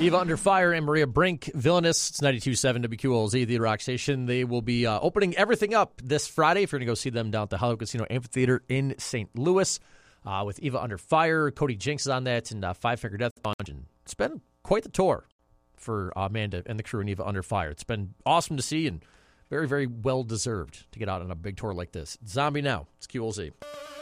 Eva Under Fire and Maria Brink, Villainous. It's 92.7 WQLZ, the Rock Station. They will be opening everything up this Friday if you're going to go see them down at the Hollywood Casino Amphitheater in St. Louis with Eva Under Fire. Cody Jinks is on that and Five Finger Death Punch. And it's been quite the tour for Amanda and the crew in Eva Under Fire. It's been awesome to see and very, very well deserved to get out on a big tour like this. Zombie now. It's QLZ.